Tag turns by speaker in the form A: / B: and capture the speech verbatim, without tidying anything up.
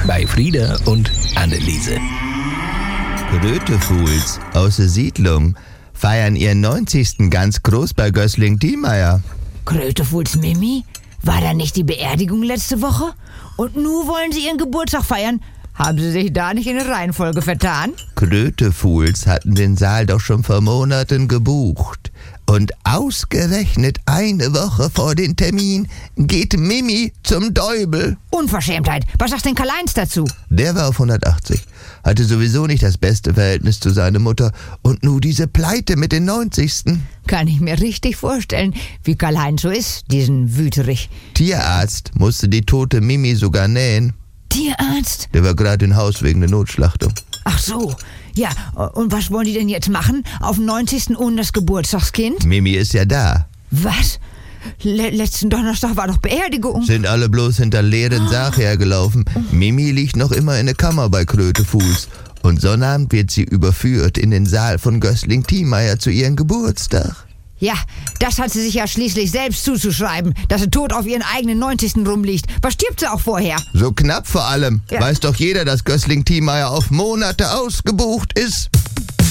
A: bei Frieda und Anneliese.
B: Krötefuhls aus der Siedlung feiern ihren neunzigsten ganz groß bei Gößling-Diemeier.
C: Krötefuhls Mimi? War da nicht die Beerdigung letzte Woche? Und nun wollen sie ihren Geburtstag feiern? Haben sie sich da nicht in der Reihenfolge vertan?
B: Krötefuhls hatten den Saal doch schon vor Monaten gebucht. Und ausgerechnet eine Woche vor dem Termin geht Mimi zum Deubel.
C: Unverschämtheit. Was sagt denn Karl-Heinz dazu?
B: Der war auf hundertachtzig, hatte sowieso nicht das beste Verhältnis zu seiner Mutter und nur diese Pleite mit den neunzigsten.
C: Kann ich mir richtig vorstellen, wie Karl-Heinz so ist, diesen Wüterich.
B: Tierarzt musste die tote Mimi sogar nähen.
C: Tierarzt?
B: Der war gerade im Haus wegen der Notschlachtung.
C: Ach so. Ja, und was wollen die denn jetzt machen? Auf dem neunzigsten ohne das Geburtstagskind?
B: Mimi ist ja da.
C: Was? Le- letzten Donnerstag war doch Beerdigung.
B: Sind alle bloß hinter leeren Sarg hergelaufen. Mimi liegt noch immer in der Kammer bei Krötefuß. Und Sonnabend wird sie überführt in den Saal von Gößling-Diemeier zu ihrem Geburtstag.
C: Ja, das hat sie sich ja schließlich selbst zuzuschreiben, dass sie tot auf ihren eigenen neunzigsten rumliegt. Was stirbt sie auch vorher?
B: So knapp vor allem.
C: Ja.
B: Weiß doch jeder, dass Gößling-Diemeier auf Monate ausgebucht ist.